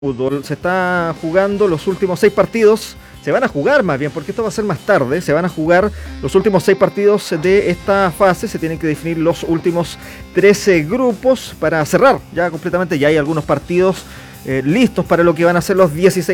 fútbol. Se está jugando los últimos 6 partidos. Se van a jugar más bien, porque esto va a ser más tarde. Se van a jugar los últimos 6 partidos de esta fase. Se tienen que definir los últimos 13 grupos para cerrar ya completamente. Ya hay algunos partidos listos para lo que van a ser los 16